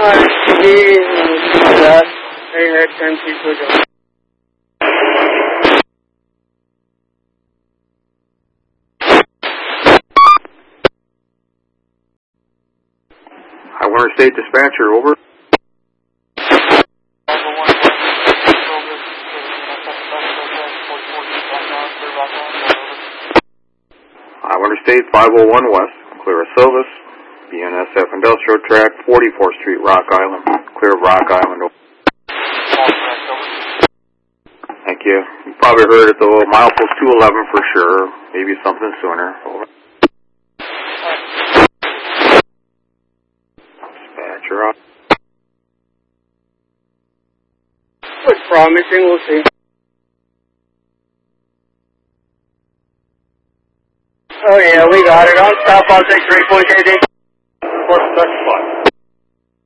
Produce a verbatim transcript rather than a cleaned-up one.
ये हजार है टाइम ठीक हो जाए. I want to state dispatcher, over. I want to state five oh one West, clear of Silvis, B N S F Industrial Track, forty-fourth Street, Rock Island, clear of Rock Island. Thank you. You probably heard it though, milepost two eleven for sure, maybe something sooner. Over. Dispatcher up. Looks promising, we'll see. Oh yeah, we got it. On stop, I'll take three point eight eight.